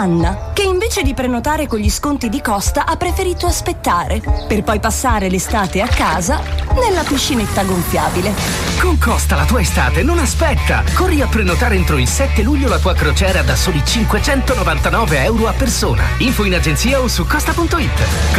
Anna, che invece di prenotare con gli sconti di Costa ha preferito aspettare, per poi passare l'estate a casa nella piscinetta gonfiabile. Con Costa la tua estate non aspetta! Corri a prenotare entro il 7 luglio la tua crociera da soli €599 a persona. Info in agenzia o su costa.it.